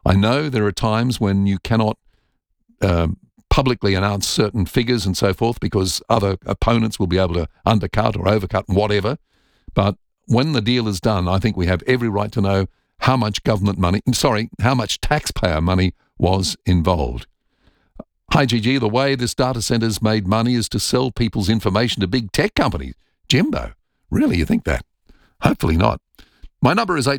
I know there are times when you cannot publicly announce certain figures and so forth because other opponents will be able to undercut or overcut whatever. But when the deal is done, I think we have every right to know how much how much taxpayer money was involved. Hi, Gigi, the way this data centre's made money is to sell people's information to big tech companies. Jimbo, really, you think that? Hopefully not. My number is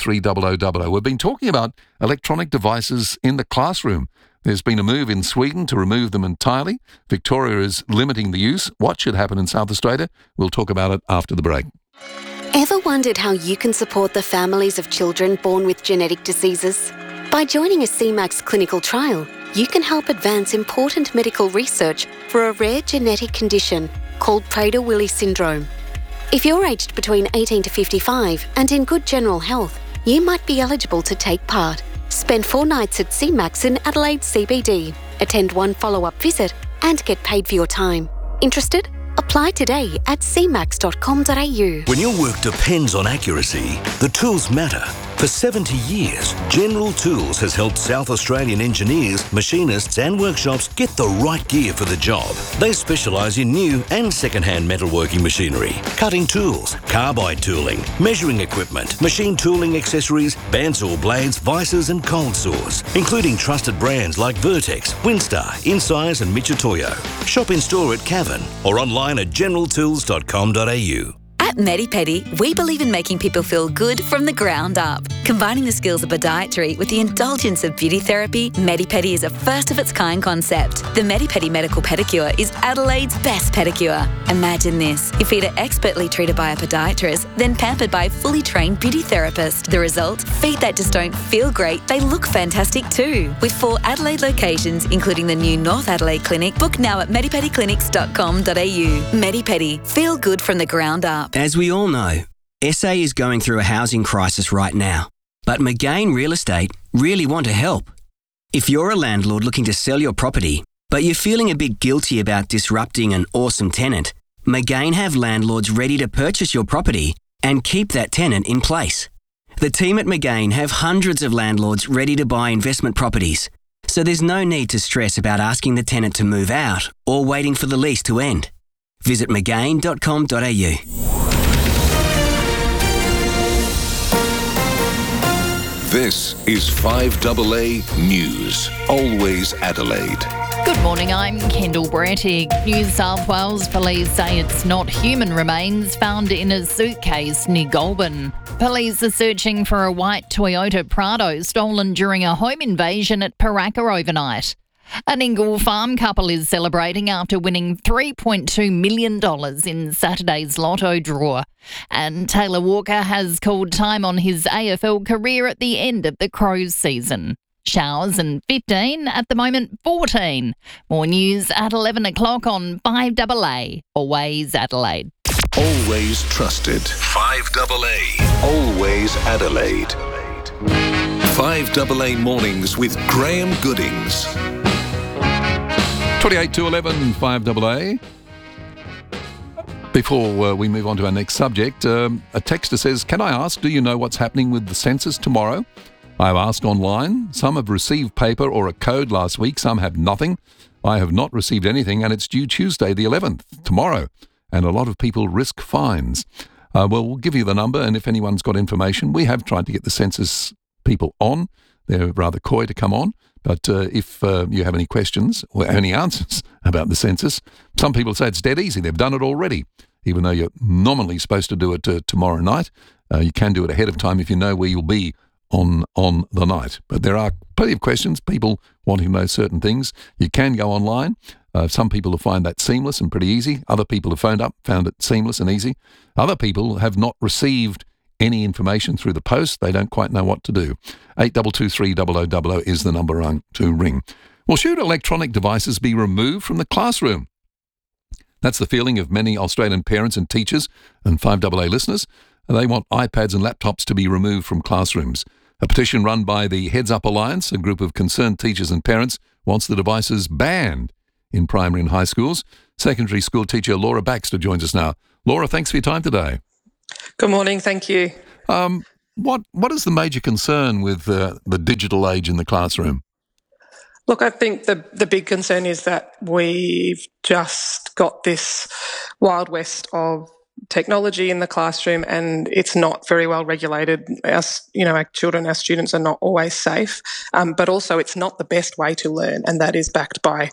8223 We've been talking about electronic devices in the classroom. There's been a move in Sweden to remove them entirely. Victoria is limiting the use. What should happen in South Australia? We'll talk about it after the break. Ever wondered how you can support the families of children born with genetic diseases? By joining a CMAX clinical trial, you can help advance important medical research for a rare genetic condition called Prader-Willi syndrome. If you're aged between 18 to 55 and in good general health, you might be eligible to take part. Spend 4 nights at CMAX in Adelaide CBD, attend 1 follow-up visit and get paid for your time. Interested? Apply today at cmax.com.au. When your work depends on accuracy, the tools matter. For 70 years, General Tools has helped South Australian engineers, machinists and workshops get the right gear for the job. They specialise in new and second-hand metalworking machinery, cutting tools, carbide tooling, measuring equipment, machine tooling accessories, bandsaw blades, vices and cold saws, including trusted brands like Vertex, Winstar, Insize and Michitoyo. Shop in store at Cavan or online at generaltools.com.au. At MediPedi, we believe in making people feel good from the ground up. Combining the skills of podiatry with the indulgence of beauty therapy, MediPedi is a first-of-its-kind concept. The MediPedi Medical Pedicure is Adelaide's best pedicure. Imagine this. Your feet are expertly treated by a podiatrist, then pampered by a fully trained beauty therapist. The result? Feet that just don't feel great, they look fantastic too. With 4 Adelaide locations, including the new North Adelaide Clinic, book now at medipediclinics.com.au. MediPedi. Feel good from the ground up. As we all know, SA is going through a housing crisis right now, but McGain Real Estate really want to help. If you're a landlord looking to sell your property, but you're feeling a bit guilty about disrupting an awesome tenant, McGain have landlords ready to purchase your property and keep that tenant in place. The team at McGain have hundreds of landlords ready to buy investment properties, so there's no need to stress about asking the tenant to move out or waiting for the lease to end. Visit mcgain.com.au. This is 5AA News, always Adelaide. Good morning, I'm Kendall Brattig. New South Wales police say it's not human remains found in a suitcase near Goulburn. Police are searching for a white Toyota Prado stolen during a home invasion at Paraka overnight. An Ingle Farm couple is celebrating after winning $3.2 million in Saturday's lotto draw. And Taylor Walker has called time on his AFL career at the end of the Crows season. Showers and 15, at the moment 14. More news at 11 o'clock on 5AA, always Adelaide. Always trusted. 5AA, always Adelaide. 5AA Mornings with Graham Goodings. 28 to 11, 5AA. Before we move on to our next subject, a texter says, can I ask, do you know what's happening with the census tomorrow? I've asked online. Some have received paper or a code last week. Some have nothing. I have not received anything, and it's due Tuesday the 11th, tomorrow. And a lot of people risk fines. Well, we'll give you the number, and if anyone's got information, we have tried to get the census people on. They're rather coy to come on. But if you have any questions or any answers about the census, some people say it's dead easy. They've done it already. Even though you're nominally supposed to do it tomorrow night, you can do it ahead of time if you know where you'll be on the night. But there are plenty of questions, people wanting to know certain things. You can go online. Some people will find that seamless and pretty easy. Other people have phoned up, found it seamless and easy. Other people have not received any information through the post. They don't quite know what to do. 8223 is the number to ring. Well, should electronic devices be removed from the classroom? That's the feeling of many Australian parents and teachers and 5AA listeners. They want iPads and laptops to be removed from classrooms. A petition run by the Heads Up Alliance, a group of concerned teachers and parents, wants the devices banned in primary and high schools. Secondary school teacher Laura Baxter joins us now. Laura, thanks for your time today. Good morning, thank you. What is the major concern with the digital age in the classroom? Look, I think the big concern is that we've just got this wild west of technology in the classroom, and it's not very well regulated. Our children, our students are not always safe, but also it's not the best way to learn, and that is backed by,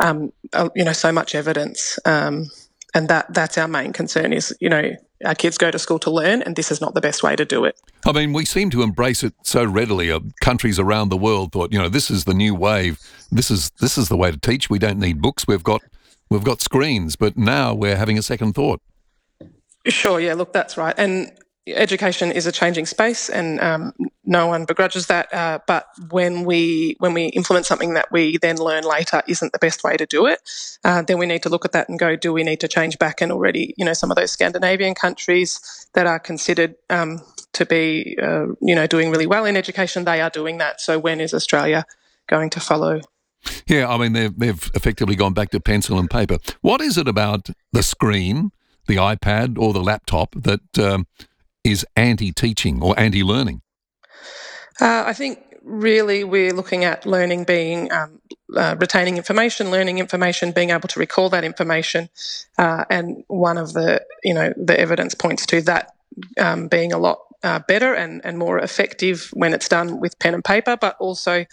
so much evidence. And that's our main concern is, our kids go to school to learn, and this is not the best way to do it. I mean, we seem to embrace it so readily. Countries around the world thought, this is the new wave. This is the way to teach. We don't need books. We've got screens. But now we're having a second thought. Sure, yeah, look, that's right. And education is a changing space, and no one begrudges that. But when we implement something that we then learn later isn't the best way to do it, then we need to look at that and go, do we need to change back? And already, some of those Scandinavian countries that are considered to be, doing really well in education, they are doing that. So when is Australia going to follow? Yeah, I mean, they've effectively gone back to pencil and paper. What is it about the screen, the iPad or the laptop that is anti-teaching or anti-learning? I think really we're looking at learning being retaining information, learning information, being able to recall that information, and one of the evidence points to that being a lot better and more effective when it's done with pen and paper, but also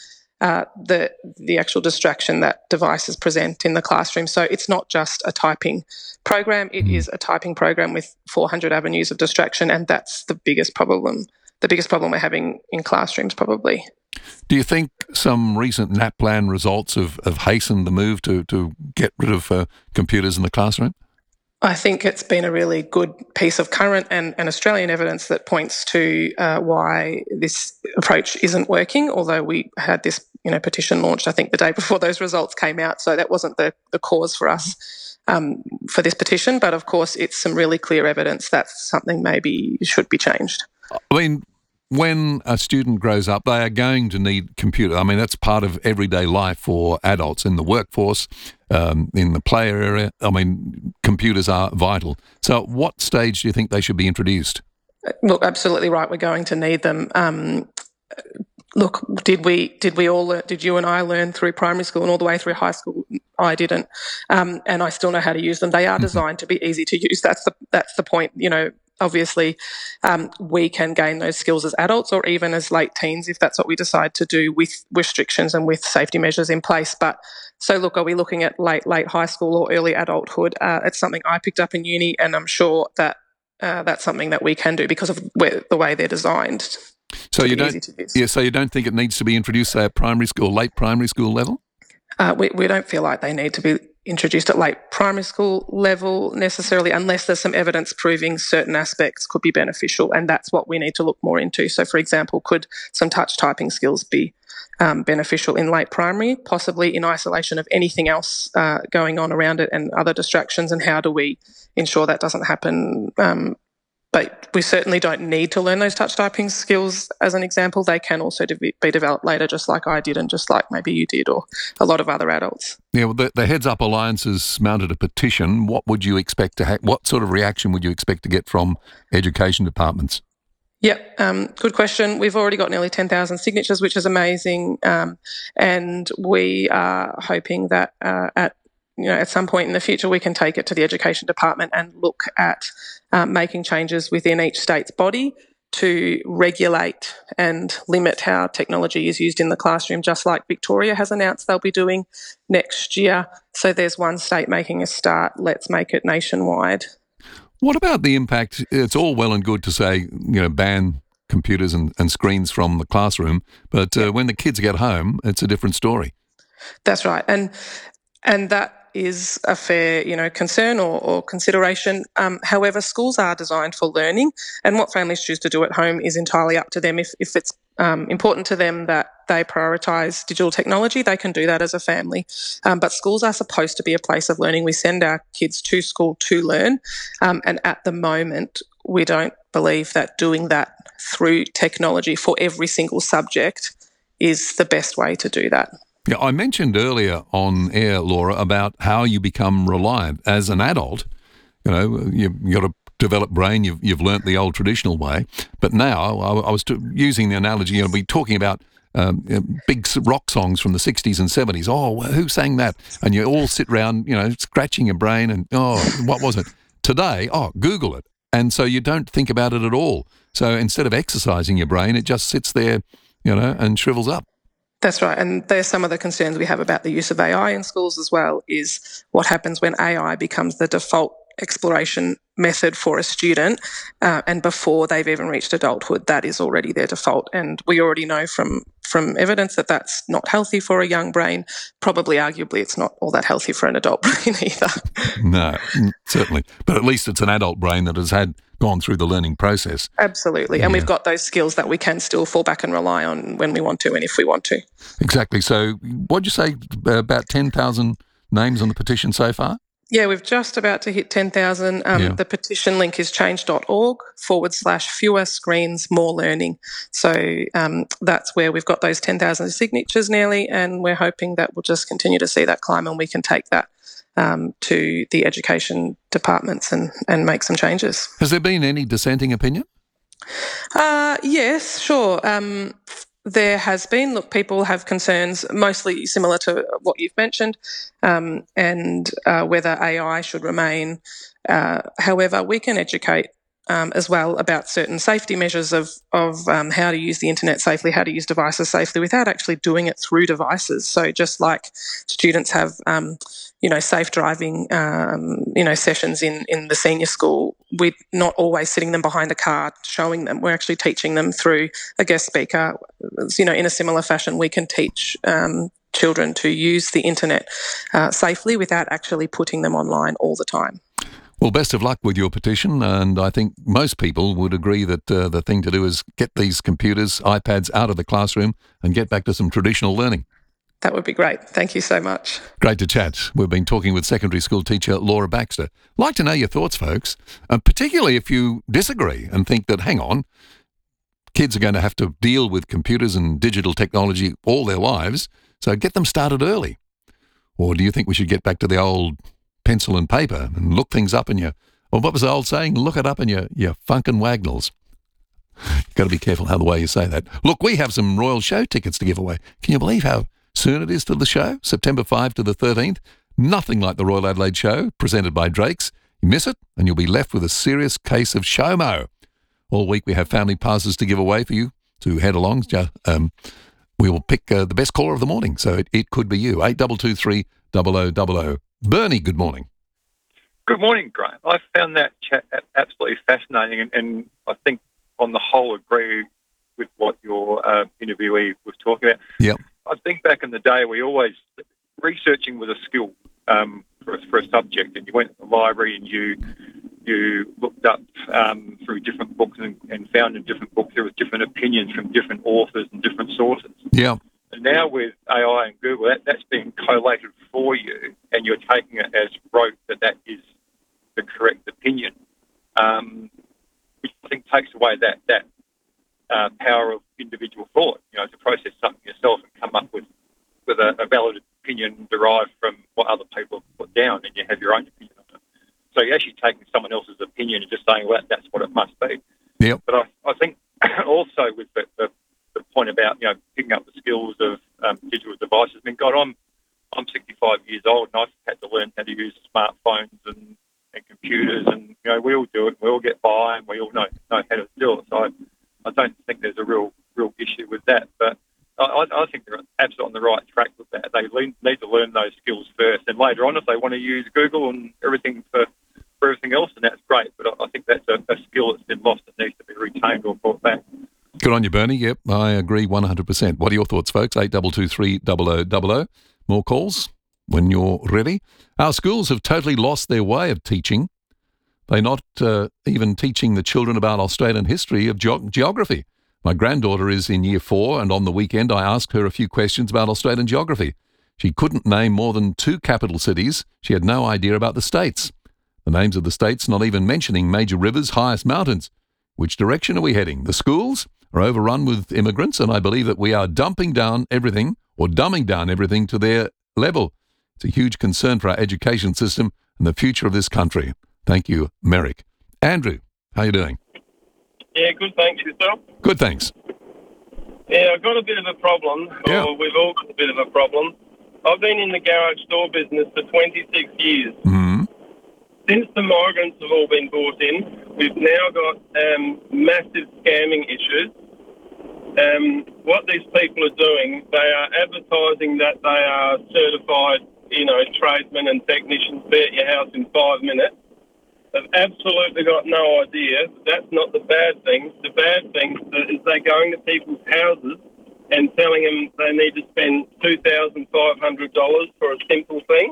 the actual distraction that devices present in the classroom. So it's not just a typing program, it is a typing program with 400 avenues of distraction, and that's the biggest problem we're having in classrooms probably. Do you think some recent NAPLAN results have hastened the move to get rid of computers in the classroom? I think it's been a really good piece of current and Australian evidence that points to why this approach isn't working, although we had this petition launched, I think, the day before those results came out, so that wasn't the cause for us for this petition. But, of course, it's some really clear evidence that something maybe should be changed. I mean, when a student grows up, they are going to need computers. I mean, that's part of everyday life for adults in the workforce, in the play area. I mean, computers are vital. So at what stage do you think they should be introduced? Look, absolutely right. We're going to need them. Look, did we all learn, did you and I learn through primary school and all the way through high school? I didn't. And I still know how to use them. They are designed to be easy to use. That's the point, Obviously, we can gain those skills as adults or even as late teens if that's what we decide to do with restrictions and with safety measures in place. But so, look, are we looking at late high school or early adulthood? It's something I picked up in uni, and I'm sure that that's something that we can do because of the way they're designed. So you don't, so you don't think it needs to be introduced, say, at primary school, late primary school level? We don't feel like they need to be introduced at late primary school level necessarily, unless there's some evidence proving certain aspects could be beneficial, and that's what we need to look more into. So, for example, could some touch typing skills be beneficial in late primary, possibly in isolation of anything else going on around it and other distractions, and how do we ensure that doesn't happen? But we certainly don't need to learn those touch typing skills as an example. They can also be developed later, just like I did and just like maybe you did or a lot of other adults. Yeah, well, the Heads Up Alliance has mounted a petition. What would you expect to what sort of reaction would you expect to get from education departments? Yep, good question. We've already got nearly 10,000 signatures, which is amazing. And we are hoping that at some point in the future, we can take it to the Education Department and look at making changes within each state's body to regulate and limit how technology is used in the classroom, just like Victoria has announced they'll be doing next year. So there's one state making a start. Let's make it nationwide. What about the impact? It's all well and good to say, ban computers and screens from the classroom, but when the kids get home, it's a different story. That's right. And that is a fair, concern or consideration. However, schools are designed for learning, and what families choose to do at home is entirely up to them. If it's important to them that they prioritise digital technology, they can do that as a family. But schools are supposed to be a place of learning. We send our kids to school to learn, and at the moment, we don't believe that doing that through technology for every single subject is the best way to do that. Yeah, I mentioned earlier on air, Laura, about how you become reliant as an adult. You've got to developed brain, you've learnt the old traditional way. But now, I was using the analogy, we're talking about big rock songs from the 60s and 70s. Oh, who sang that? And you all sit around, scratching your brain and, what was it? Today, Google it. And so you don't think about it at all. So instead of exercising your brain, it just sits there, and shrivels up. That's right. And there's some of the concerns we have about the use of AI in schools as well, is what happens when AI becomes the default exploration method for a student, and before they've even reached adulthood, that is already their default. And we already know from evidence that that's not healthy for a young brain. Probably, arguably, it's not all that healthy for an adult brain either. No, certainly. But at least it's an adult brain that has gone through the learning process. Absolutely. And we've got those skills that we can still fall back and rely on when we want to and if we want to. Exactly. So what'd you say, about 10,000 names on the petition so far? Yeah, we've just about to hit 10,000. The petition link is change.org/fewer screens, more learning. So that's where we've got those 10,000 signatures nearly, and we're hoping that we'll just continue to see that climb and we can take that to the education departments and make some changes. Has there been any dissenting opinion? Yes, sure. There has been. Look, people have concerns mostly similar to what you've mentioned, and whether AI should remain. However, we can educate as well about certain safety measures of how to use the internet safely, how to use devices safely without actually doing it through devices. So just like students have, safe driving, sessions in the senior school, we're not always sitting them behind a car showing them. We're actually teaching them through a guest speaker. In a similar fashion, we can teach children to use the internet safely without actually putting them online all the time. Well, best of luck with your petition, and I think most people would agree that the thing to do is get these computers, iPads out of the classroom and get back to some traditional learning. That would be great. Thank you so much. Great to chat. We've been talking with secondary school teacher Laura Baxter. Like to know your thoughts, folks, particularly if you disagree and think that, hang on, kids are going to have to deal with computers and digital technology all their lives, so get them started early. Or do you think we should get back to the old pencil and paper and look things up in what was the old saying? Look it up in your funkin' wagnalls. You've got to be careful the way you say that. Look, we have some Royal Show tickets to give away. Can you believe how soon it is to the show? September 5 to the 13th. Nothing like the Royal Adelaide Show, presented by Drake's. You miss it, and you'll be left with a serious case of SHOMO. All week we have family passes to give away for you to head along. We will pick the best caller of the morning, so it could be you. 8223 0000. Bernie, good morning. Good morning, Graham. I found that chat absolutely fascinating, and I think on the whole agree with what your interviewee was talking about. Yep. I think back in the day, we always, researching was a skill for a subject, and you went to the library and you looked up through different books and found in different books there was different opinions from different authors and different sources. Yeah. And now with AI and Google, that's being collated for you, and you're taking it as rote that is the correct opinion, which I think takes away that power of individual thought, to process something yourself and come up with a valid opinion derived from what other people have put down, and you have your own opinion on it. So you're actually taking someone else's opinion and just saying, well, that's what it must be. Yep. But I think also with the point about picking up the skills of digital devices. I mean, God, I'm 65 years old, and I've had to learn how to use smartphones and computers, and we all do it. We all get by, and we all know how to do it. So I don't think there's a real issue with that. But I think they're absolutely on the right track with that. They need to learn those skills first, and later on, if they want to use Google and everything for everything else, then that's great. But I think that's a skill that's been lost that needs to be retained or brought back. Good on you, Bernie. Yep, I agree 100%. What are your thoughts, folks? 8223 0000. More calls when you're ready. Our schools have totally lost their way of teaching. They're not even teaching the children about Australian history of geography. My granddaughter is in year 4, and on the weekend I asked her a few questions about Australian geography. She couldn't name more than 2 capital cities. She had no idea about the states. The names of the states, not even mentioning major rivers, highest mountains. Which direction are we heading? The schools are overrun with immigrants, and I believe that we are dumbing down everything to their level. It's a huge concern for our education system and the future of this country. Thank you, Merrick. Andrew, how you doing? Yeah, good, thanks. Yourself? Good, thanks. Yeah, I've got a bit of a problem, or we've all got a bit of a problem. I've been in the garage door business for 26 years. Mm-hmm. Since the migrants have all been brought in, we've now got massive scamming issues. What these people are doing, they are advertising that they are certified, tradesmen and technicians, be at your house in 5 minutes. They've absolutely got no idea. That's not the bad thing. The bad thing is they're going to people's houses and telling them they need to spend $2,500 for a simple thing.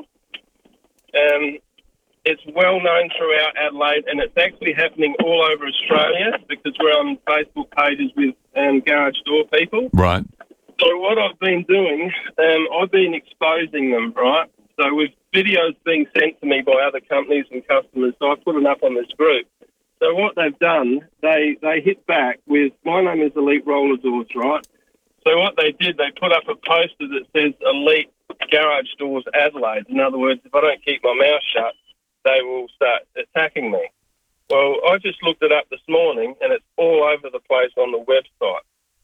It's well known throughout Adelaide, and it's actually happening all over Australia because we're on Facebook pages with garage door people. Right. So what I've been doing, I've been exposing them, right? So with videos being sent to me by other companies and customers, so I put them up on this group. So what they've done, they hit back with, my name is Elite Roller Doors, right? So what they did, they put up a poster that says Elite Garage Doors Adelaide. In other words, if I don't keep my mouth shut, they will start attacking me. Well, I just looked it up this morning, and it's all over the place on the website.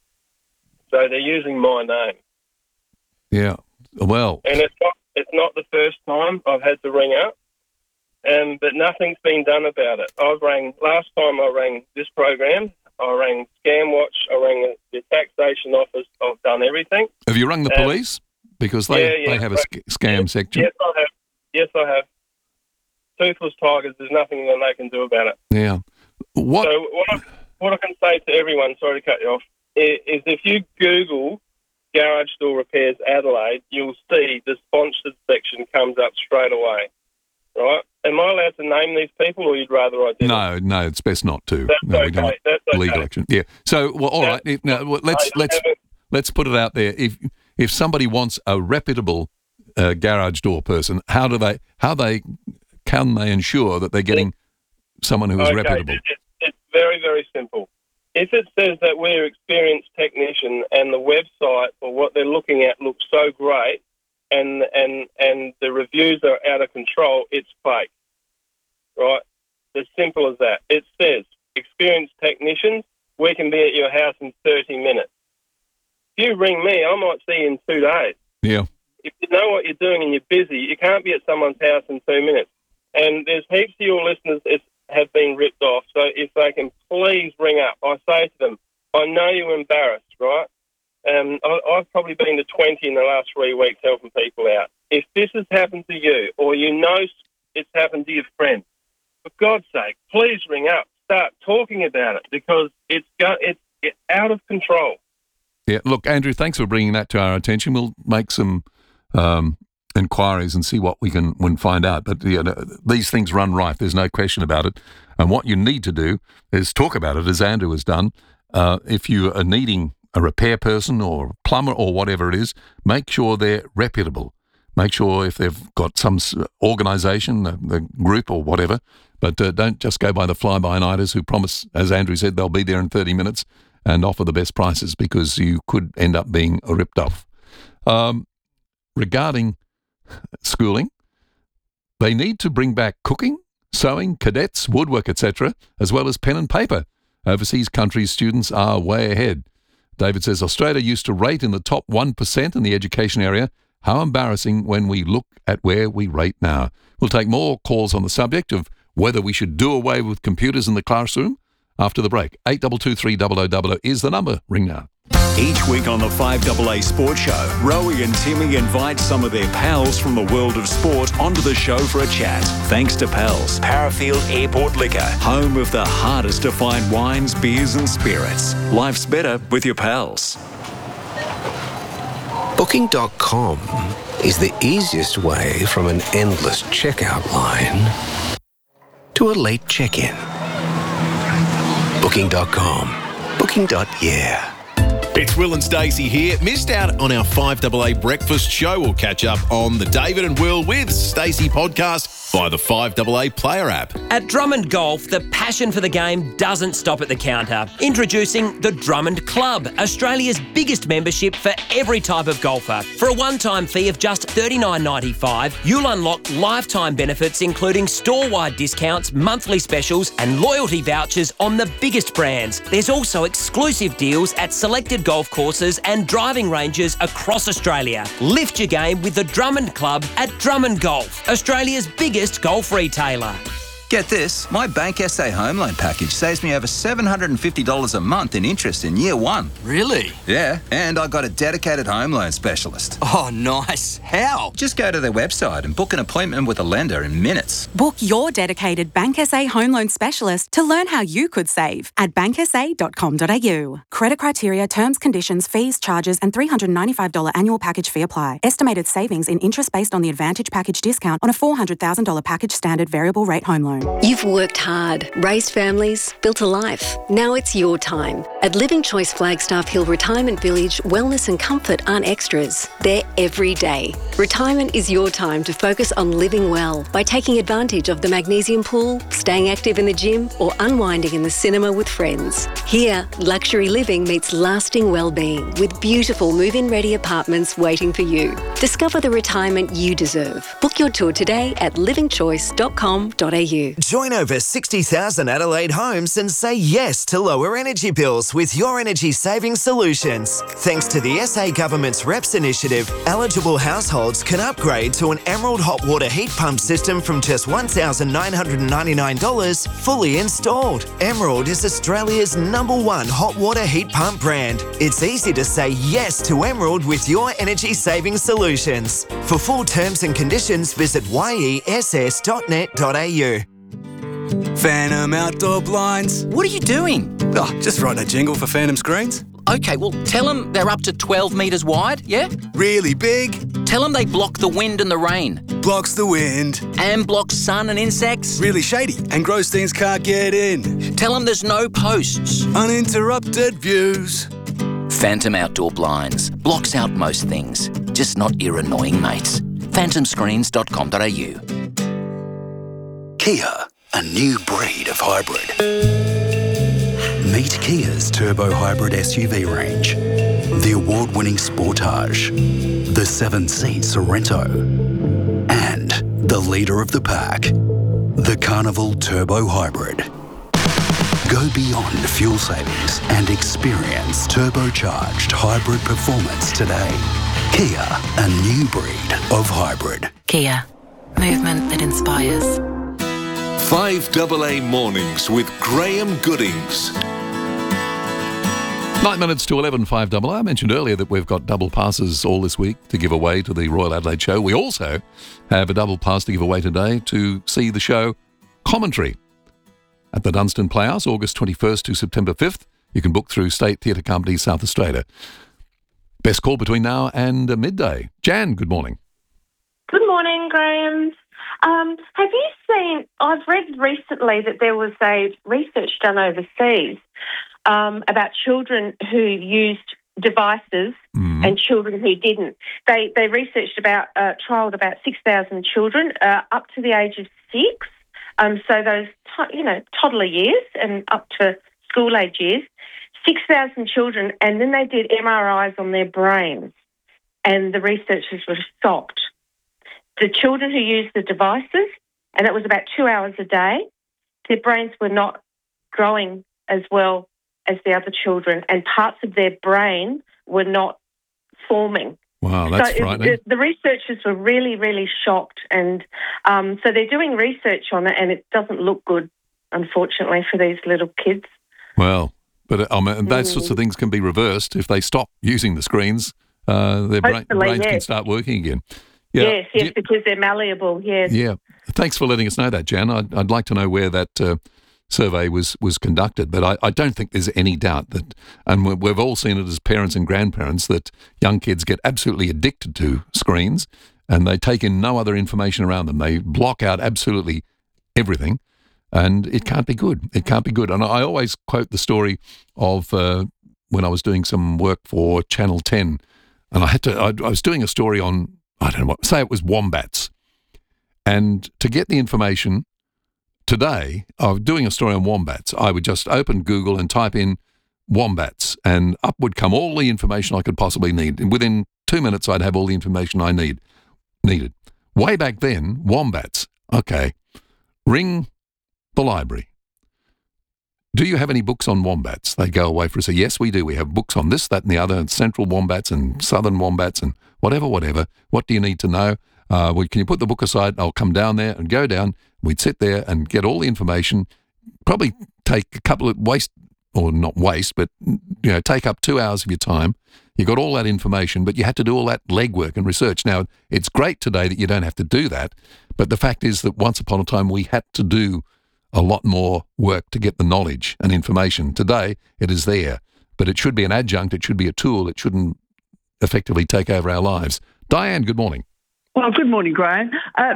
So they're using my name. Yeah, well... And it's not the first time I've had to ring up, but nothing's been done about it. Last time I rang this program, I rang ScamWatch, I rang the taxation office, I've done everything. Have you rung the police? Because they have a scam section. Yes, I have. Toothless tigers, there's nothing that they can do about it. Yeah. So what I can say to everyone, sorry to cut you off, is if you Google Garage Door Repairs Adelaide, you'll see the sponsored section comes up straight away, right? Am I allowed to name these people, or you'd rather I didn't? No, it's best not to. That's no, okay. we don't want legal action. Yeah. So, well, all right. Now, let's put it out there. If somebody wants a reputable garage door person, how can they ensure that they're getting someone who is reputable? It's very, very simple. If it says that we're experienced technician and the website or what they're looking at looks so great and the reviews are out of control, it's fake, right? As simple as that. It says, experienced technicians, we can be at your house in 30 minutes. If you ring me, I might see you in 2 days. Yeah. If you know what you're doing and you're busy, you can't be at someone's house in 2 minutes. And there's heaps of your listeners have been ripped off. So if they can please ring up, I say to them, I know you're embarrassed, right? I've probably been to 20 in the last 3 weeks helping people out. If this has happened to you, or you know it's happened to your friend, for God's sake, please ring up. Start talking about it because it's out of control. Yeah, look, Andrew, thanks for bringing that to our attention. We'll make some inquiries and see what we can find out. But these things run rife. There's no question about it. And what you need to do is talk about it, as Andrew has done. If you are needing a repair person or a plumber or whatever it is, make sure they're reputable. Make sure if they've got some organisation, the group or whatever, but don't just go by the fly-by-nighters who promise, as Andrew said, they'll be there in 30 minutes and offer the best prices, because you could end up being ripped off. Regarding schooling, they need to bring back cooking, sewing, cadets, woodwork, etc., as well as pen and paper. Overseas countries' students are way ahead. David says, Australia used to rate in the top 1% in the education area. How embarrassing when we look at where we rate now. We'll take more calls on the subject of whether we should do away with computers in the classroom after the break. 8223 0000 is the number. Ring now. Each week on the 5AA Sports Show, Rowie and Timmy invite some of their pals from the world of sport onto the show for a chat. Thanks to Pals, Parafield Airport Liquor, home of the hardest to find wines, beers and spirits. Life's better with your pals. Booking.com is the easiest way from an endless checkout line to a late check-in. Booking.com. Booking.yeah. It's Will and Stacey here. Missed out on our 5AA breakfast show? We'll catch up on the David and Will with Stacey podcast By the 5AA Player app. At Drummond Golf, the passion for the game doesn't stop at the counter. Introducing the Drummond Club, Australia's biggest membership for every type of golfer. For a one-time fee of just $39.95, you'll unlock lifetime benefits including store-wide discounts, monthly specials and loyalty vouchers on the biggest brands. There's also exclusive deals at selected golf courses and driving ranges across Australia. Lift your game with the Drummond Club at Drummond Golf, Australia's biggest golf retailer. Get this, my Bank SA home loan package saves me over $750 a month in interest in year one. Really? Yeah, and I got a dedicated home loan specialist. Oh, nice. How? Just go to their website and book an appointment with a lender in minutes. Book your dedicated Bank SA home loan specialist to learn how you could save at banksa.com.au. Credit criteria, terms, conditions, fees, charges and $395 annual package fee apply. Estimated savings in interest based on the Advantage package discount on a $400,000 package standard variable rate home loan. You've worked hard, raised families, built a life. Now it's your time. At Living Choice Flagstaff Hill Retirement Village, wellness and comfort aren't extras. They're every day. Retirement is your time to focus on living well by taking advantage of the magnesium pool, staying active in the gym, or unwinding in the cinema with friends. Here, luxury living meets lasting well-being with beautiful move-in ready apartments waiting for you. Discover the retirement you deserve. Book your tour today at livingchoice.com.au. Join over 60,000 Adelaide homes and say yes to lower energy bills with Your Energy Saving Solutions. Thanks to the SA Government's REPS initiative, eligible households can upgrade to an Emerald hot water heat pump system from just $1,999 fully installed. Emerald is Australia's #1 hot water heat pump brand. It's easy to say yes to Emerald with Your Energy Saving Solutions. For full terms and conditions, visit yess.net.au. Phantom Outdoor Blinds. What are you doing? Oh, just writing a jingle for Phantom screens. Okay, well, tell them they're up to 12 metres wide, yeah? Really big. Tell them they block the wind and the rain. Blocks the wind. And blocks sun and insects. Really shady, and Grossteins can't get in. Tell them there's no posts. Uninterrupted views. Phantom Outdoor Blinds. Blocks out most things, just not your annoying mates. phantomscreens.com.au. Kia, a new breed of hybrid. Meet Kia's turbo hybrid SUV range. The award-winning Sportage, the 7-seat Sorento, and the leader of the pack, the Carnival Turbo Hybrid. Go beyond fuel savings and experience turbocharged hybrid performance today. Kia, a new breed of hybrid. Kia, movement that inspires. 5AA Mornings with Graham Goodings. 9 minutes to 11, 5AA. I mentioned earlier that we've got double passes all this week to give away to the Royal Adelaide Show. We also have a double pass to give away today to see the show Commentary at the Dunstan Playhouse, August 21st to September 5th. You can book through State Theatre Company, South Australia. Best call between now and midday. Jan, good morning. Good morning, Graham. Have you seen, I've read recently that there was a research done overseas about children who used devices and children who didn't. They researched trialled about 6,000 children up to the age of 6. So those, toddler years and up to school age years, 6,000 children, and then they did MRIs on their brains, and the researchers were shocked. The children who used the devices, and it was about 2 hours a day, their brains were not growing as well as the other children, and parts of their brain were not forming. Wow, that's frightening. The researchers were really, really shocked, and so they're doing research on it, and it doesn't look good, unfortunately, for these little kids. Well, but those sorts of things can be reversed if they stop using the screens. Their brains can start working again. Yeah. Yes, because they're malleable, yes. Yeah. Thanks for letting us know that, Jan. I'd like to know where that survey was conducted, but I don't think there's any doubt that, and we've all seen it as parents and grandparents, that young kids get absolutely addicted to screens and they take in no other information around them. They block out absolutely everything, and it can't be good. It can't be good. And I always quote the story of when I was doing some work for Channel 10, and I was doing a story on, I don't know what, say it was wombats. And to get the information today, of doing a story on wombats, I would just open Google and type in wombats, and up would come all the information I could possibly need. And within 2 minutes, I'd have all the information I needed. Way back then, wombats. Okay, ring the library. Do you have any books on wombats? They go away for us. Say, yes, we do. We have books on this, that, and the other, and central wombats and southern wombats and whatever. What do you need to know? Can you put the book aside? I'll come down there and go down. We'd sit there and get all the information. Probably take a couple of take up 2 hours of your time. You got all that information, but you had to do all that legwork and research. Now, it's great today that you don't have to do that, but the fact is that once upon a time we had to do a lot more work to get the knowledge and information. Today, it is there, but it should be an adjunct. It should be a tool. It shouldn't effectively take over our lives. Diane, good morning. Well, good morning, Graham.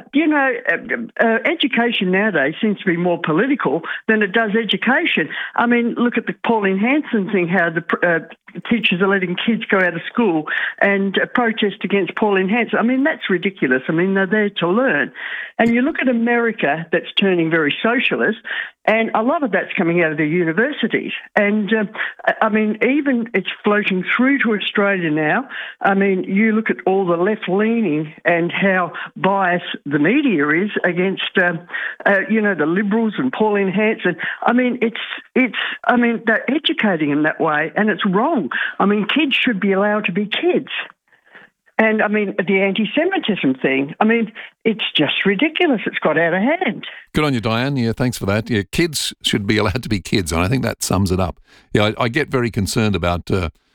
Education nowadays seems to be more political than it does education. I mean, look at the Pauline Hanson thing, how the teachers are letting kids go out of school and protest against Pauline Hanson. I mean, that's ridiculous. I mean, they're there to learn. And you look at America, that's turning very socialist, and a lot of that's coming out of the universities. And, I mean, even it's floating through to Australia now. I mean, you look at all the left-leaning and how biased the media is against, the Liberals and Pauline Hanson. I mean, they're educating them that way, and it's wrong. I mean, kids should be allowed to be kids. And, I mean, the anti-Semitism thing, I mean, it's just ridiculous. It's got out of hand. Good on you, Diane. Yeah, thanks for that. Yeah, kids should be allowed to be kids, and I think that sums it up. Yeah, I get very concerned about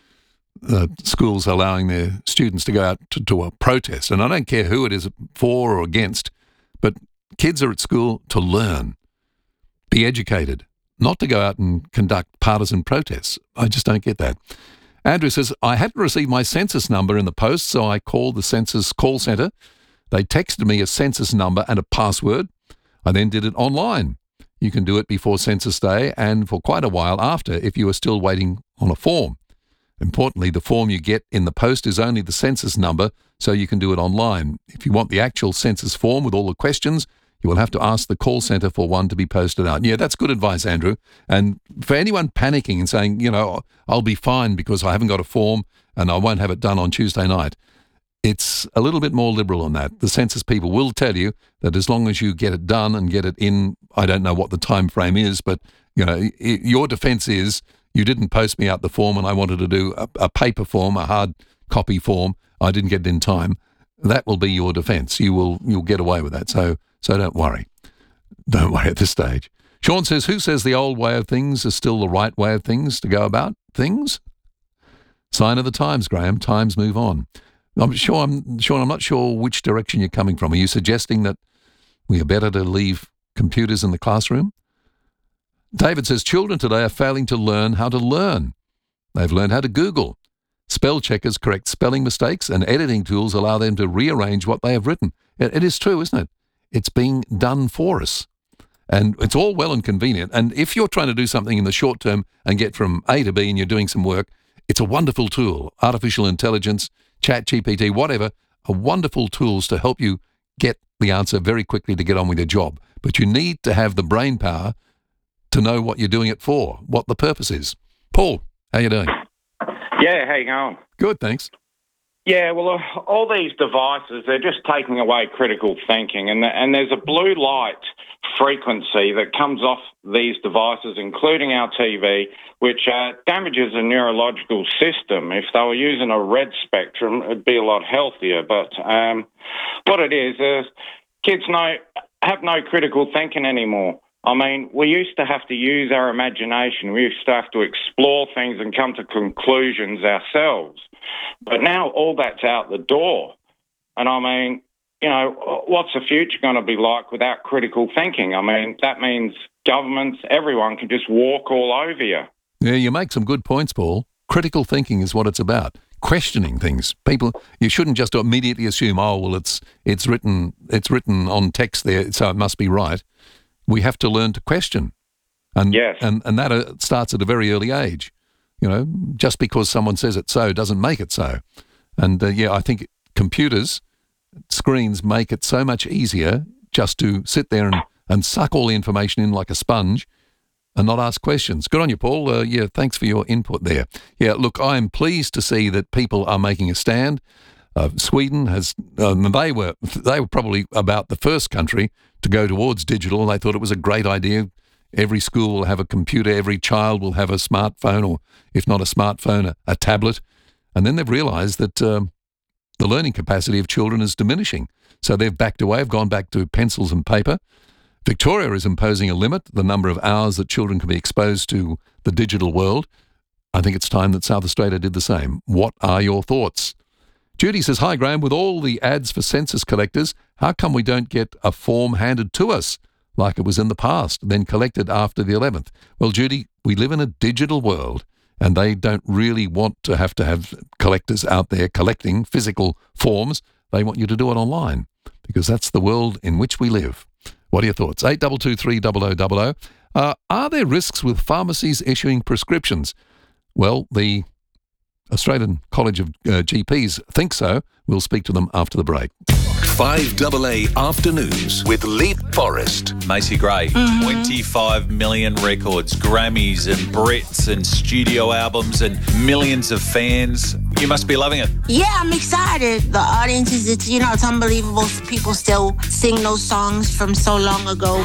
schools allowing their students to go out to a protest, and I don't care who it is for or against, but kids are at school to learn, be educated, not to go out and conduct partisan protests. I just don't get that. Andrew says, I hadn't received my census number in the post, so I called the census call centre. They texted me a census number and a password. I then did it online. You can do it before Census Day and for quite a while after if you are still waiting on a form. Importantly, the form you get in the post is only the census number, so you can do it online. If you want the actual census form with all the questions, you will have to ask the call centre for one to be posted out. Yeah, that's good advice, Andrew. And for anyone panicking and saying, I'll be fine because I haven't got a form and I won't have it done on Tuesday night, it's a little bit more liberal on that. The census people will tell you that as long as you get it done and get it in, I don't know what the time frame is, but your defence is you didn't post me out the form and I wanted to do a paper form, a hard copy form. I didn't get it in time. That will be your defence. You'll get away with that. So don't worry. Don't worry at this stage. Sean says, who says the old way of things is still the right way of things to go about things? Sign of the times, Graham. Times move on. Sean, I'm not sure which direction you're coming from. Are you suggesting that we are better to leave computers in the classroom? David says, children today are failing to learn how to learn. They've learned how to Google. Spell checkers correct spelling mistakes and editing tools allow them to rearrange what they have written. It is true, isn't it? It's being done for us. And it's all well and convenient. And if you're trying to do something in the short term and get from A to B and you're doing some work, it's a wonderful tool. Artificial intelligence, ChatGPT, whatever, are wonderful tools to help you get the answer very quickly to get on with your job. But you need to have the brain power to know what you're doing it for, what the purpose is. Paul, how you doing? Yeah, how you going? Good, thanks. Yeah, well, all these devices, they're just taking away critical thinking, and there's a blue light frequency that comes off these devices, including our TV, which damages the neurological system. If they were using a red spectrum, it'd be a lot healthier. But what it is kids have no critical thinking anymore. I mean, we used to have to use our imagination. We used to have to explore things and come to conclusions ourselves. But now all that's out the door. And I mean, what's the future going to be like without critical thinking? I mean, that means governments, everyone can just walk all over you. Yeah, you make some good points, Paul. Critical thinking is what it's about. Questioning things. People, you shouldn't just immediately assume, it's written on text there, so it must be right. We have to learn to question. And, yes. and that starts at a very early age. Just because someone says it so doesn't make it so. And I think computers, screens make it so much easier just to sit there and suck all the information in like a sponge and not ask questions. Good on you, Paul. Thanks for your input there. Yeah, look, I'm pleased to see that people are making a stand. Sweden has, they were probably about the first country to go towards digital. They thought it was a great idea. Every school will have a computer. Every child will have a smartphone, or if not a smartphone, a tablet. And then they've realised that the learning capacity of children is diminishing. So they've backed away, have gone back to pencils and paper. Victoria is imposing a limit, the number of hours that children can be exposed to the digital world. I think it's time that South Australia did the same. What are your thoughts? Judy says, hi, Graham, with all the ads for census collectors, how come we don't get a form handed to us like it was in the past, then collected after the 11th? Well, Judy, we live in a digital world, and they don't really want to have collectors out there collecting physical forms. They want you to do it online, because that's the world in which we live. What are your thoughts? 8223 0000. Are there risks with pharmacies issuing prescriptions? Well, the Australian College of GPs think so. We'll speak to them after the break. 5AA Afternoons with Leap Forest. Macy Gray, 25 million records, Grammys and Brits and studio albums and millions of fans. You must be loving it. Yeah, I'm excited. The audience it's unbelievable. People still sing those songs from so long ago.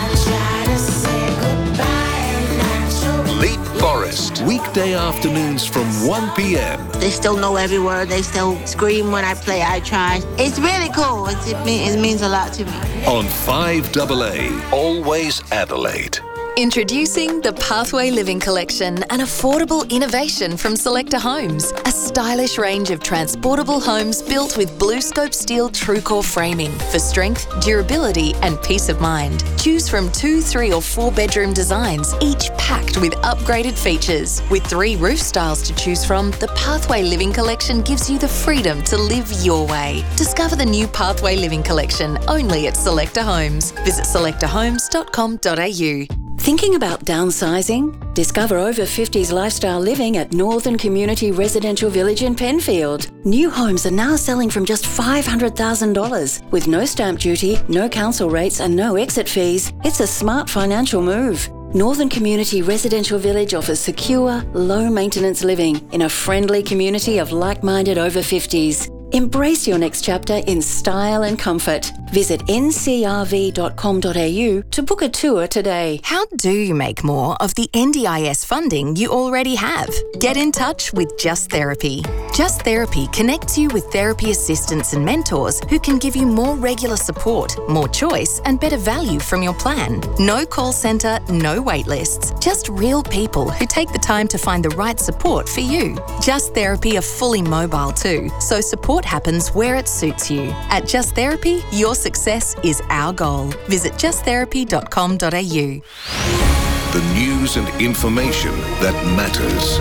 Leap Forest, weekday afternoons from 1 p.m. They still know every word. They still scream when I play I Try. It's really cool. It means a lot to me. On 5AA, always Adelaide. Introducing the Pathway Living Collection, an affordable innovation from Selector Homes. A stylish range of transportable homes built with BlueScope steel TrueCore framing for strength, durability and peace of mind. Choose from 2, 3 or 4 bedroom designs, each packed with upgraded features. With 3 roof styles to choose from, the Pathway Living Collection gives you the freedom to live your way. Discover the new Pathway Living Collection only at Selector Homes. Visit selectorhomes.com.au. Thinking about downsizing? Discover over 50s lifestyle living at Northern Community Residential Village in Penfield. New homes are now selling from just $500,000 with no stamp duty, no council rates and no exit fees. It's a smart financial move. Northern Community Residential Village offers secure, low-maintenance living in a friendly community of like-minded over 50s. Embrace your next chapter in style and comfort. Visit ncrv.com.au to book a tour today. How do you make more of the NDIS funding you already have? Get in touch with Just Therapy. Just Therapy connects you with therapy assistants and mentors who can give you more regular support, more choice and better value from your plan. No call centre, no wait lists. Just real people who take the time to find the right support for you. Just Therapy are fully mobile too, so support happens where it suits you. At Just Therapy, your success is our goal. Visit justtherapy.com.au. The news and information that matters.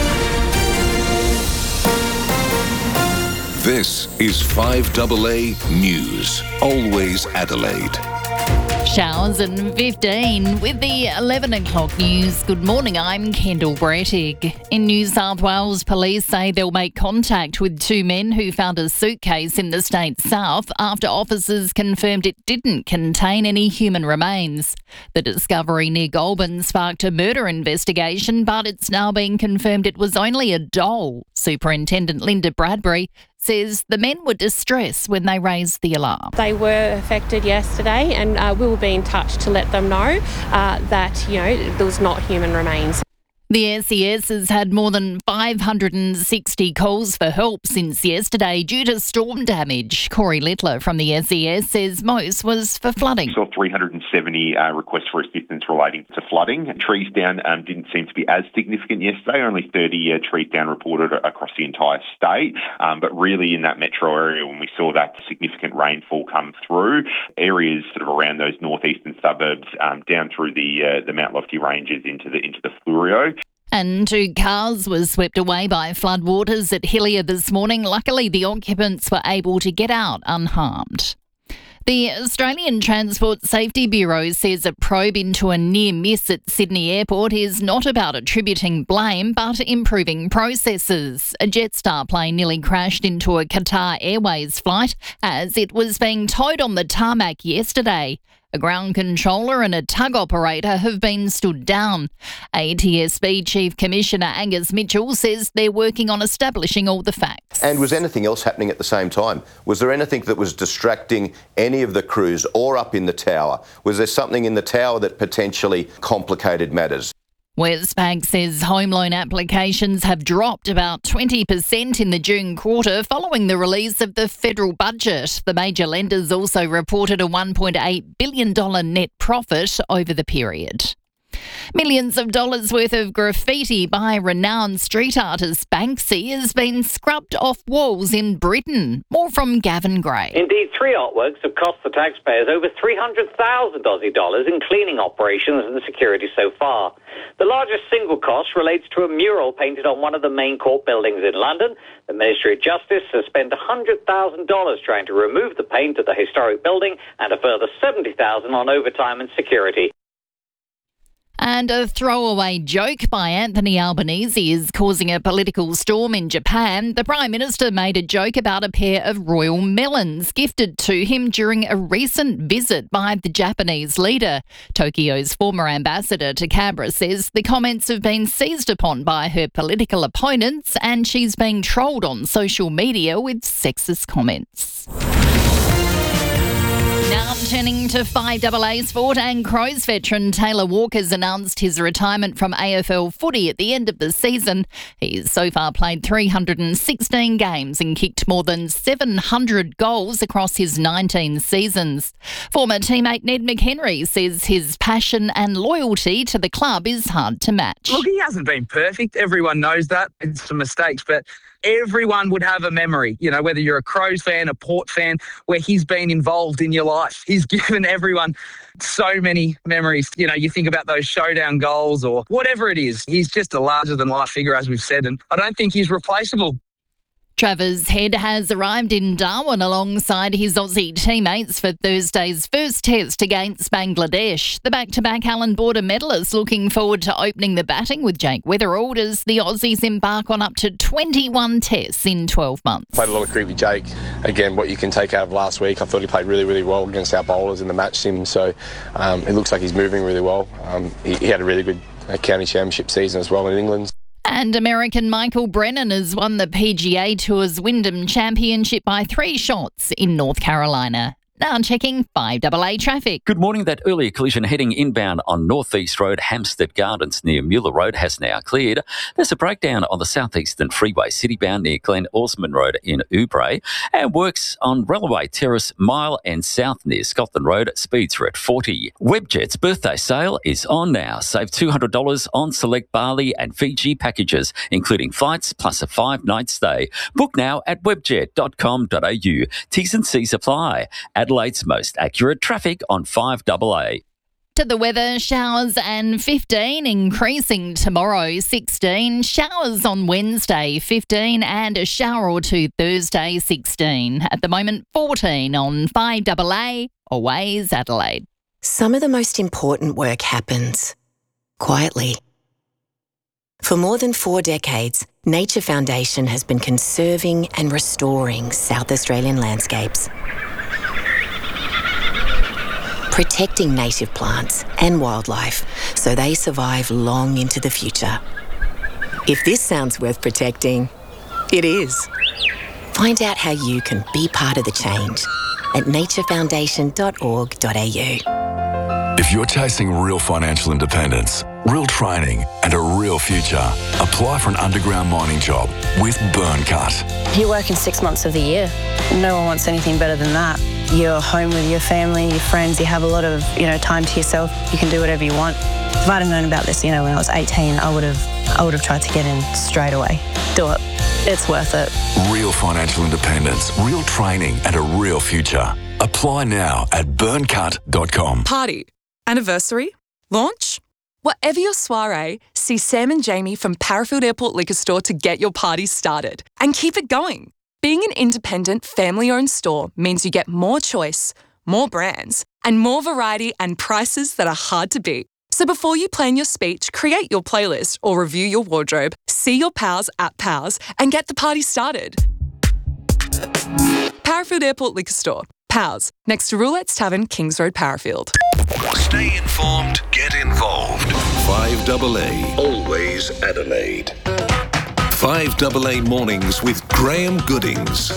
This is 5AA News, always Adelaide. Showers and 15 with the 11 o'clock news. Good morning, I'm Kendall Brettig. In New South Wales, police say they'll make contact with 2 men who found a suitcase in the state's south after officers confirmed it didn't contain any human remains. The discovery near Goulburn sparked a murder investigation, but it's now been confirmed it was only a doll. Superintendent Linda Bradbury says the men were distressed when they raised the alarm. They were affected yesterday and we will be in touch to let them know that, there was not human remains. The SES has had more than 560 calls for help since yesterday due to storm damage. Corey Littler from the SES says most was for flooding. We saw 370 requests for assistance relating to flooding. Trees down didn't seem to be as significant yesterday, only 30 trees down reported across the entire state. But really in that metro area, when we saw that significant rainfall come through, areas sort of around those northeastern suburbs down through the Mount Lofty ranges into the Fleurieu. And 2 cars were swept away by floodwaters at Hillier this morning. Luckily, the occupants were able to get out unharmed. The Australian Transport Safety Bureau says a probe into a near miss at Sydney Airport is not about attributing blame but improving processes. A Jetstar plane nearly crashed into a Qatar Airways flight as it was being towed on the tarmac yesterday. A ground controller and a tug operator have been stood down. ATSB Chief Commissioner Angus Mitchell says they're working on establishing all the facts. And was anything else happening at the same time? Was there anything that was distracting any of the crews or up in the tower? Was there something in the tower that potentially complicated matters? Westpac says home loan applications have dropped about 20% in the June quarter following the release of the federal budget. The major lenders also reported a $1.8 billion net profit over the period. Millions of dollars worth of graffiti by renowned street artist Banksy has been scrubbed off walls in Britain. More from Gavin Gray. Indeed, 3 artworks have cost the taxpayers over 300,000 Aussie dollars in cleaning operations and security so far. The largest single cost relates to a mural painted on one of the main court buildings in London. The Ministry of Justice has spent $100,000 trying to remove the paint at the historic building and a further $70,000 on overtime and security. And a throwaway joke by Anthony Albanese is causing a political storm in Japan. The Prime Minister made a joke about a pair of royal melons gifted to him during a recent visit by the Japanese leader. Tokyo's former ambassador to Canberra says the comments have been seized upon by her political opponents and she's being trolled on social media with sexist comments. Now turning to 5AA sport, and Crows veteran Taylor Walker's announced his retirement from AFL footy at the end of the season. He's so far played 316 games and kicked more than 700 goals across his 19 seasons. Former teammate Ned McHenry says his passion and loyalty to the club is hard to match. Look, he hasn't been perfect. Everyone knows that. It's some mistakes, but everyone would have a memory, you know, whether you're a Crows fan, a Port fan, where he's been involved in your life. He's given everyone so many memories. You know, you think about those showdown goals or whatever it is. He's just a larger-than-life figure, as we've said, and I don't think he's replaceable. Travis Head has arrived in Darwin alongside his Aussie teammates for Thursday's first test against Bangladesh. The back-to-back Allan Border medalist looking forward to opening the batting with Jake Weatherald as the Aussies embark on up to 21 tests in 12 months. Played a lot of cricket with Jake. Again, what you can take out of last week, I thought he played really, really well against our bowlers in the match sim, so it looks like he's moving really well. He had a really good county championship season as well in England. And American Michael Brennan has won the PGA Tour's Wyndham Championship by 3 shots in North Carolina. Now checking 5AA traffic. Good morning. That earlier collision heading inbound on North East Road, Hampstead Gardens near Mueller Road has now cleared. There's a breakdown on the Southeastern Freeway citybound near Glen Osmond Road in Oubre, and works on Railway Terrace Mile and South near Scotland Road. Speeds are at 40. Webjet's birthday sale is on now. Save $200 on select Bali and Fiji packages, including flights plus a 5-night stay. Book now at webjet.com.au. T's and C's apply. Adelaide's most accurate traffic on 5AA. To the weather, showers and 15, increasing tomorrow 16, showers on Wednesday 15 and a shower or two Thursday 16. At the moment 14 on 5AA, always Adelaide. Some of the most important work happens quietly. For more than 4 decades, Nature Foundation has been conserving and restoring South Australian landscapes, protecting native plants and wildlife so they survive long into the future. If this sounds worth protecting, it is. Find out how you can be part of the change at naturefoundation.org.au. If you're chasing real financial independence, real training and a real future, apply for an underground mining job with Burncut. You work in 6 months of the year. No one wants anything better than that. You're home with your family, your friends, you have a lot of, time to yourself. You can do whatever you want. If I'd have known about this, when I was 18, I would have tried to get in straight away. Do it. It's worth it. Real financial independence, real training and a real future. Apply now at burncut.com. Party, anniversary, launch, whatever your soiree, see Sam and Jamie from Parafield Airport Liquor Store to get your party started and keep it going. Being an independent, family-owned store means you get more choice, more brands, and more variety and prices that are hard to beat. So before you plan your speech, create your playlist or review your wardrobe, see your pals at Pals and get the party started. Parafield Airport Liquor Store. Pals, next to Roulette's Tavern, Kings Road, Parafield. Stay informed, get involved. 5AA, always Adelaide. 5AA Mornings with Graham Goodings.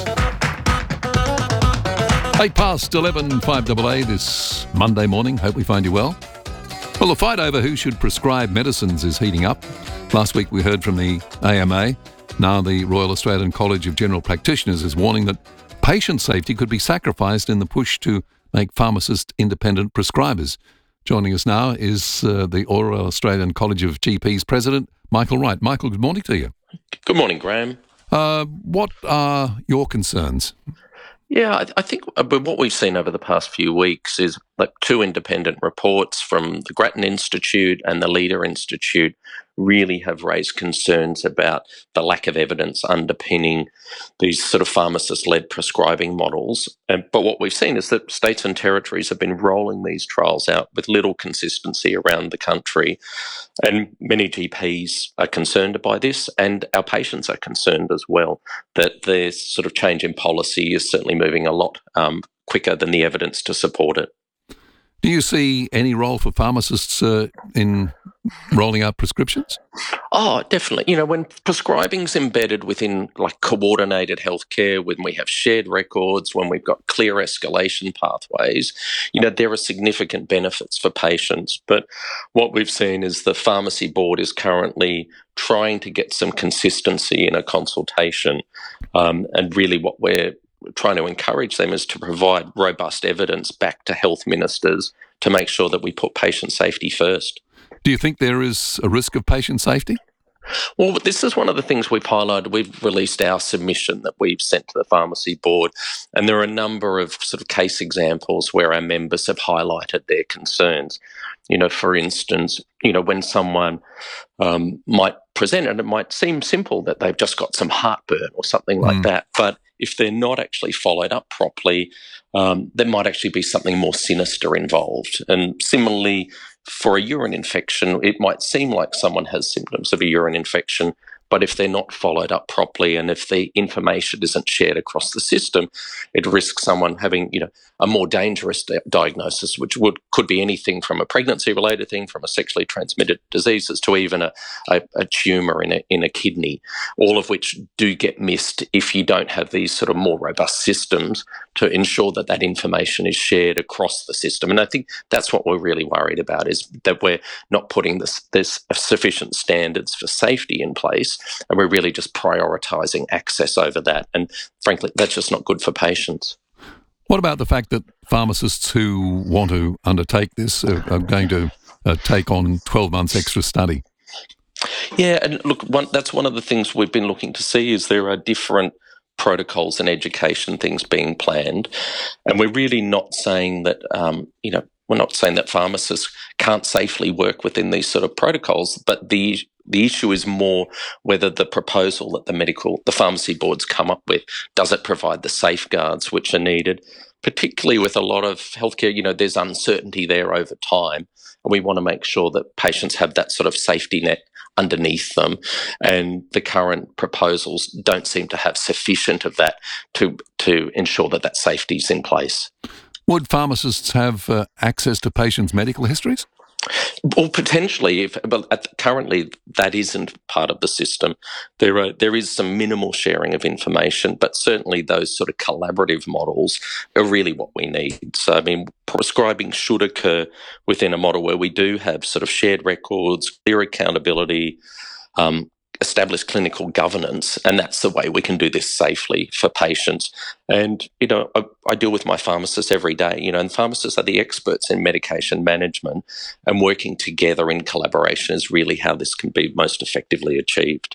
11, 5AA this Monday morning. Hope we find you well. Well, the fight over who should prescribe medicines is heating up. Last week we heard from the AMA. Now the Royal Australian College of General Practitioners is warning that patient safety could be sacrificed in the push to make pharmacists independent prescribers. Joining us now is the Royal Australian College of GPs President, Michael Wright. Michael, good morning to you. Good morning, Graham. What are your concerns? Yeah, I think what we've seen over the past few weeks is like two independent reports from the Grattan Institute and the Leader Institute really have raised concerns about the lack of evidence underpinning these sort of pharmacist-led prescribing models. But what we've seen is that states and territories have been rolling these trials out with little consistency around the country. And many GPs are concerned by this, and our patients are concerned as well, that this sort of change in policy is certainly moving a lot quicker than the evidence to support it. Do you see any role for pharmacists in rolling out prescriptions? Oh, definitely. You know, when prescribing's embedded within like coordinated healthcare, when we have shared records, when we've got clear escalation pathways, you know, there are significant benefits for patients. But what we've seen is the pharmacy board is currently trying to get some consistency in a consultation. And really what we're trying to encourage them is to provide robust evidence back to health ministers to make sure that we put patient safety first. Do you think there is a risk of patient safety? Well, this is one of the things we've highlighted. We've released our submission that we've sent to the pharmacy board, and there are a number of sort of case examples where our members have highlighted their concerns. You know, for instance, you know, when someone might present, and it might seem simple that they've just got some heartburn or something like that, but if they're not actually followed up properly, there might actually be something more sinister involved. And similarly, for a urine infection, it might seem like someone has symptoms of a urine infection, but if they're not followed up properly and if the information isn't shared across the system, it risks someone having, you know, a more dangerous diagnosis, which could be anything from a pregnancy-related thing, from a sexually transmitted diseases to even a tumour in a kidney, all of which do get missed if you don't have these sort of more robust systems to ensure that that information is shared across the system. And I think that's what we're really worried about, is that we're not putting this sufficient standards for safety in place, and we're really just prioritising access over that. And frankly, that's just not good for patients. What about the fact that pharmacists who want to undertake this are going to take on 12 months extra study? Yeah, and look, that's one of the things we've been looking to see is there are different protocols and education things being planned. And we're really not saying that, we're not saying that pharmacists can't safely work within these sort of protocols, but the issue is more whether the proposal that the pharmacy boards come up with, does it provide the safeguards which are needed, particularly with a lot of healthcare, you know, there's uncertainty there over time. And we want to make sure that patients have that sort of safety net underneath them. And the current proposals don't seem to have sufficient of that to ensure that that safety is in place. Would pharmacists have access to patients' medical histories? Well, potentially, but currently that isn't part of the system. There is some minimal sharing of information, but certainly those sort of collaborative models are really what we need. So, I mean, prescribing should occur within a model where we do have sort of shared records, clear accountability, established clinical governance, and that's the way we can do this safely for patients. And, you know, I deal with my pharmacists every day, you know, and pharmacists are the experts in medication management, and working together in collaboration is really how this can be most effectively achieved.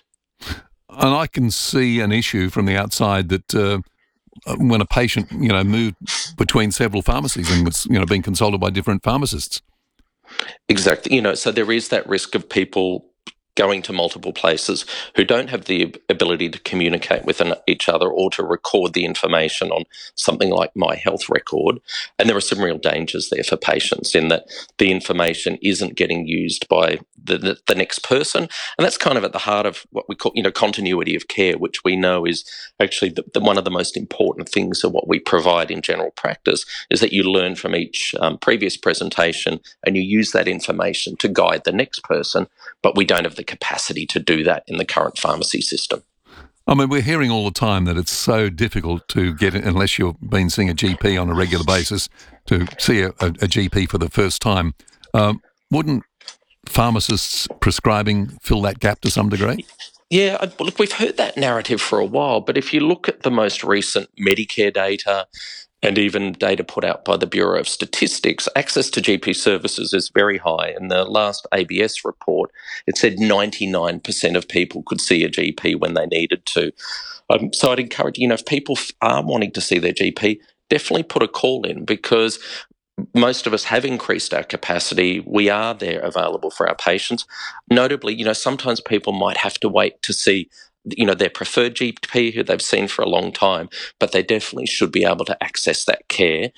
And I can see an issue from the outside that when a patient, you know, moved between several pharmacies and was, you know, being consulted by different pharmacists. Exactly. You know, so there is that risk of people going to multiple places, who don't have the ability to communicate with each other or to record the information on something like My Health Record. And there are some real dangers there for patients in that the information isn't getting used by the next person. And that's kind of at the heart of what we call, continuity of care, which we know is actually one of the most important things of what we provide in general practice, is that you learn from each previous presentation and you use that information to guide the next person, but we don't have the capacity to do that in the current pharmacy system. I mean, we're hearing all the time that it's so difficult to get, unless you've been seeing a GP on a regular basis, to see a GP for the first time. Wouldn't pharmacists prescribing fill that gap to some degree? Yeah, look, we've heard that narrative for a while, but if you look at the most recent Medicare data and even data put out by the Bureau of Statistics, access to GP services is very high. In the last ABS report, it said 99% of people could see a GP when they needed to. So I'd encourage, if people are wanting to see their GP, definitely put a call in, because most of us have increased our capacity. We are there available for our patients. Notably, sometimes people might have to wait to see their preferred GP who they've seen for a long time, but they definitely should be able to access that care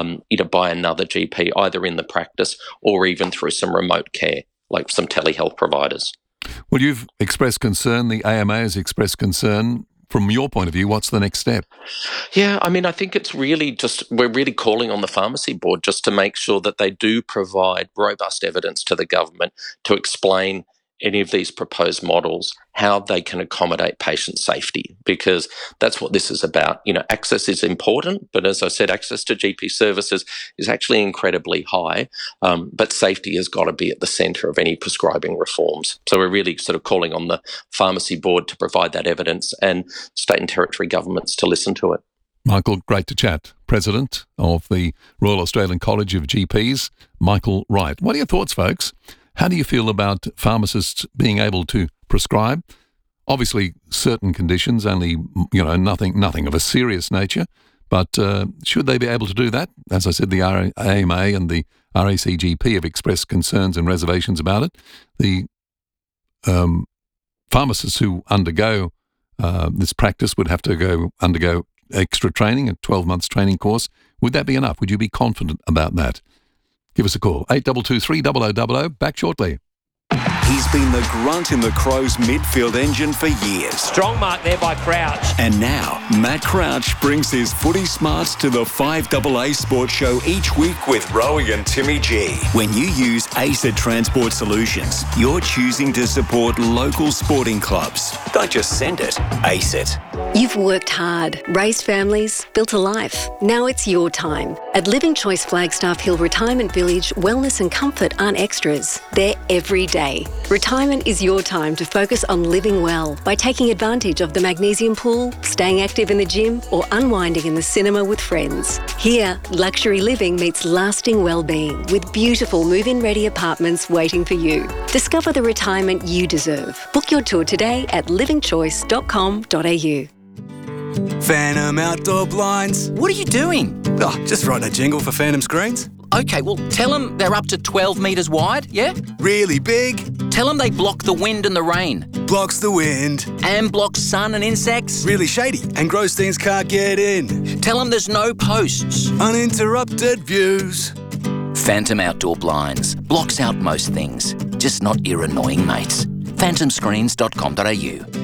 by another GP, either in the practice or even through some remote care, like some telehealth providers. Well, you've expressed concern, the AMA has expressed concern. From your point of view, what's the next step? Yeah, I think it's really we're really calling on the pharmacy board just to make sure that they do provide robust evidence to the government to explain any of these proposed models, how they can accommodate patient safety, because that's what this is about. Access is important, but as I said, access to GP services is actually incredibly high, but safety has got to be at the centre of any prescribing reforms. So we're really sort of calling on the pharmacy board to provide that evidence and state and territory governments to listen to it. Michael, great to chat. President of the Royal Australian College of GPs, Michael Wright. What are your thoughts, folks? How do you feel about pharmacists being able to prescribe? Obviously, certain conditions, only, nothing of a serious nature, but should they be able to do that? As I said, the AMA and the RACGP have expressed concerns and reservations about it. The pharmacists who undergo this practice would have to undergo extra training, a 12 months training course. Would that be enough? Would you be confident about that? Give us a call, 8223 0000. Back shortly. He's been the grunt in the Crows midfield engine for years. Strong mark there by Crouch. And now, Matt Crouch brings his footy smarts to the 5AA Sports Show each week with Rowie and Timmy G. When you use ACET Transport Solutions, you're choosing to support local sporting clubs. Don't just send it, ACET. You've worked hard, raised families, built a life. Now it's your time. At Living Choice Flagstaff Hill Retirement Village, wellness and comfort aren't extras. They're every day. Retirement is your time to focus on living well by taking advantage of the magnesium pool, staying active in the gym, or unwinding in the cinema with friends. Here, luxury living meets lasting well-being with beautiful move-in ready apartments waiting for you. Discover the retirement you deserve. Book your tour today at livingchoice.com.au. Phantom Outdoor Blinds. What are you doing? Oh, just writing a jingle for Phantom Screens. Okay, well, tell them they're up to 12 metres wide, yeah? Really big. Tell them they block the wind and the rain. Blocks the wind. And blocks sun and insects. Really shady, and Grossteins can't get in. Tell them there's no posts. Uninterrupted views. Phantom Outdoor Blinds. Blocks out most things, just not your annoying mates. phantomscreens.com.au.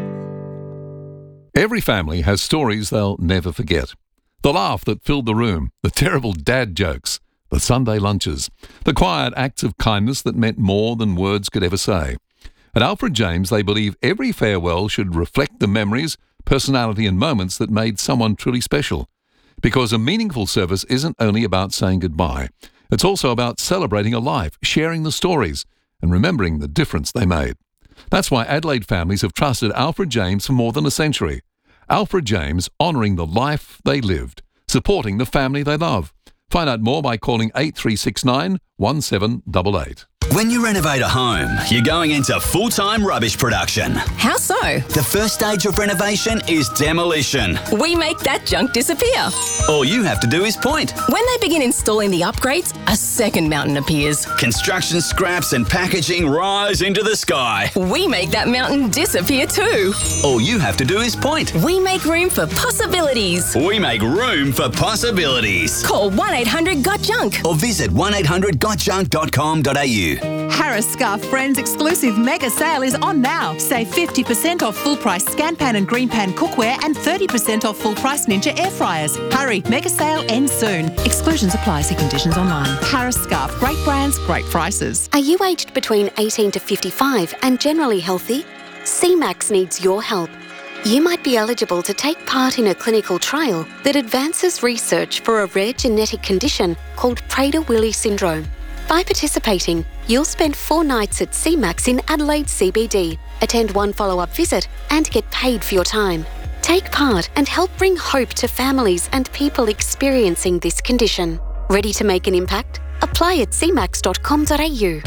Every family has stories they'll never forget. The laugh that filled the room, the terrible dad jokes, the Sunday lunches, the quiet acts of kindness that meant more than words could ever say. At Alfred James, they believe every farewell should reflect the memories, personality and moments that made someone truly special. Because a meaningful service isn't only about saying goodbye. It's also about celebrating a life, sharing the stories, and remembering the difference they made. That's why Adelaide families have trusted Alfred James for more than a century. Alfred James, honouring the life they lived, supporting the family they love. Find out more by calling 8369 1788. When you renovate a home, you're going into full-time rubbish production. How so? The first stage of renovation is demolition. We make that junk disappear. All you have to do is point. When they begin installing the upgrades, a second mountain appears. Construction scraps and packaging rise into the sky. We make that mountain disappear too. All you have to do is point. We make room for possibilities. We make room for possibilities. Call 1-800-GOT-JUNK or visit 1800gotjunk.com.au. Harris Scarf Friends exclusive mega sale is on now. Save 50% off full price Scanpan and Greenpan cookware and 30% off full price Ninja air fryers. Hurry, mega sale ends soon. Exclusions apply. See conditions online. Harris Scarf, great brands, great prices. Are you aged between 18 to 55 and generally healthy? CMAX needs your help. You might be eligible to take part in a clinical trial that advances research for a rare genetic condition called Prader-Willi syndrome. By participating, you'll spend 4 nights at CMAX in Adelaide CBD, attend 1 follow-up visit and get paid for your time. Take part and help bring hope to families and people experiencing this condition. Ready to make an impact? Apply at cmax.com.au.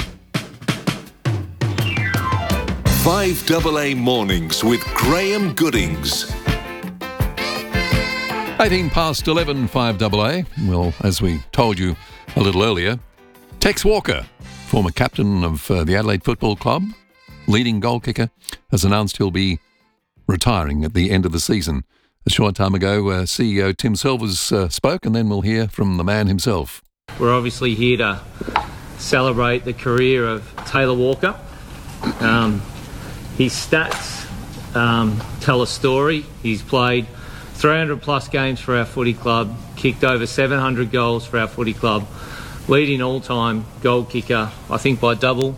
5AA Mornings with Graham Goodings. 18 past 11, 5AA. Well, as we told you a little earlier, Tex Walker, former captain of the Adelaide Football Club, leading goal kicker, has announced he'll be retiring at the end of the season. A short time ago, CEO Tim Silvers spoke, and then we'll hear from the man himself. We're obviously here to celebrate the career of Taylor Walker. His stats tell a story. He's played 300 plus games for our footy club, kicked over 700 goals for our footy club, leading all-time goal kicker, I think by double.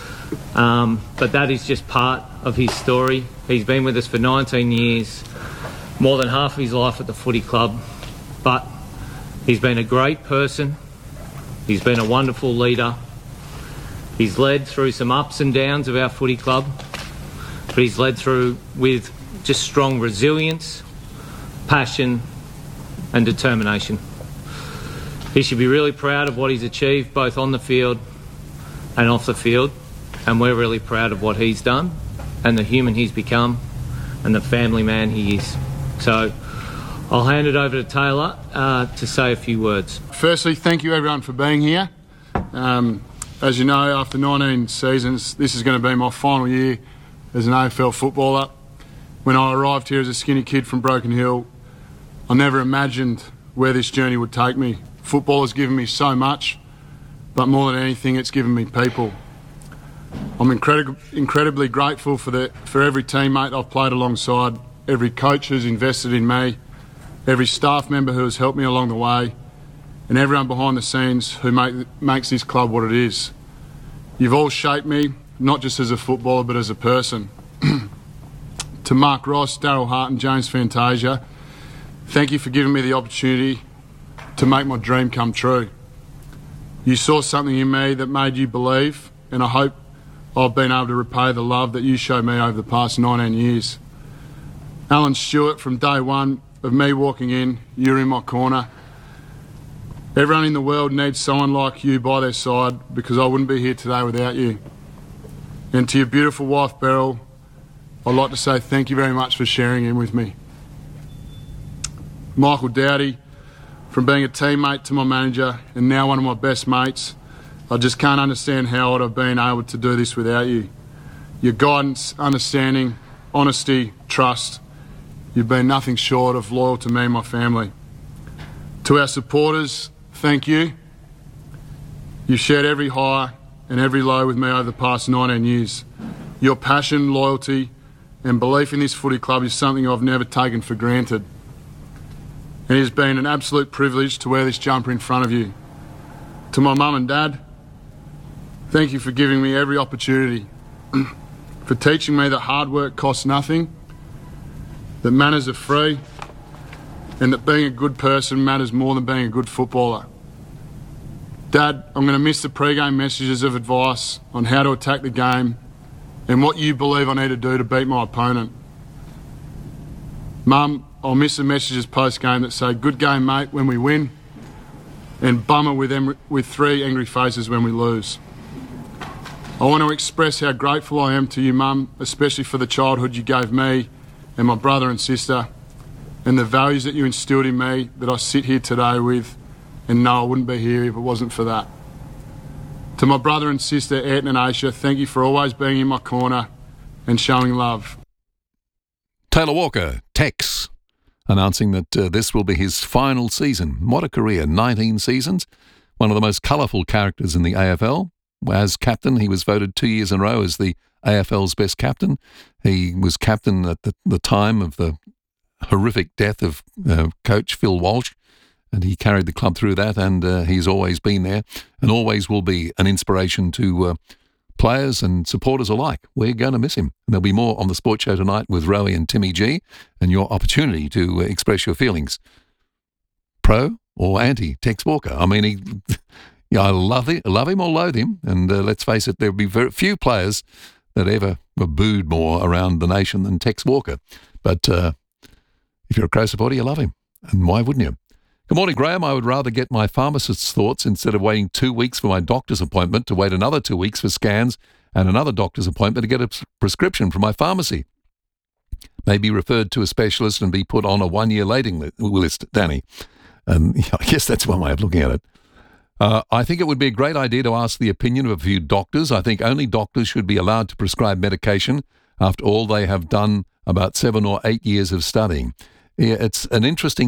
But that is just part of his story. He's been with us for 19 years, more than half of his life at the footy club. But he's been a great person. He's been a wonderful leader. He's led through some ups and downs of our footy club, but he's led through with just strong resilience, passion and determination. He should be really proud of what he's achieved both on the field and off the field, and we're really proud of what he's done and the human he's become and the family man he is. So I'll hand it over to Taylor to say a few words. Firstly, thank you everyone for being here. As you know, after 19 seasons, this is going to be my final year as an AFL footballer. When I arrived here as a skinny kid from Broken Hill, I never imagined where this journey would take me. Football has given me so much, but more than anything, it's given me people. I'm incredibly grateful for every teammate I've played alongside, every coach who's invested in me, every staff member who has helped me along the way, and everyone behind the scenes who makes this club what it is. You've all shaped me, not just as a footballer, but as a person. To Mark Ross, Daryl Hart and James Fantasia, thank you for giving me the opportunity to make my dream come true. You saw something in me that made you believe, and I hope I've been able to repay the love that you showed me over the past 19 years. Alan Stewart, from day one of me walking in, you're in my corner. Everyone in the world needs someone like you by their side, because I wouldn't be here today without you. And to your beautiful wife, Beryl, I'd like to say thank you very much for sharing him with me. Michael Dowdy, from being a teammate to my manager and now one of my best mates, I just can't understand how I'd have been able to do this without you. Your guidance, understanding, honesty, trust, you've been nothing short of loyal to me and my family. To our supporters, thank you. You've shared every high and every low with me over the past 19 years. Your passion, loyalty and belief in this footy club is something I've never taken for granted. And it has been an absolute privilege to wear this jumper in front of you. To my mum and dad, thank you for giving me every opportunity, for teaching me that hard work costs nothing, that manners are free, and that being a good person matters more than being a good footballer. Dad, I'm going to miss the pre-game messages of advice on how to attack the game and what you believe I need to do to beat my opponent. Mum, I'll miss the messages post-game that say, good game, mate, when we win, and bummer with 3 angry faces when we lose. I want to express how grateful I am to you, Mum, especially for the childhood you gave me and my brother and sister, and the values that you instilled in me that I sit here today with, and no, I wouldn't be here if it wasn't for that. To my brother and sister, Ayrton and Aisha, thank you for always being in my corner and showing love. Taylor Walker, Tex, announcing that this will be his final season. What a career, 19 seasons. One of the most colourful characters in the AFL. As captain, he was voted 2 years in a row as the AFL's best captain. He was captain at the time of the horrific death of coach Phil Walsh, and he carried the club through that, and he's always been there and always will be an inspiration to players and supporters alike. We're going to miss him. And there'll be more on the Sports Show tonight with Rowie and Timmy G, and your opportunity to express your feelings. Pro or anti Tex Walker? I mean, I love him or loathe him, and let's face it, there'll be very few players that ever were booed more around the nation than Tex Walker. But if you're a Crow supporter, you love him, and why wouldn't you? Good morning, Graham. I would rather get my pharmacist's thoughts instead of waiting 2 weeks for my doctor's appointment to wait another 2 weeks for scans and another doctor's appointment to get a prescription from my pharmacy. Maybe referred to a specialist and be put on a 1-year waiting list, Danny. And I guess that's one way of looking at it. I think it would be a great idea to ask the opinion of a few doctors. I think only doctors should be allowed to prescribe medication after all they have done about 7 or 8 years of studying. Yeah, it's an interesting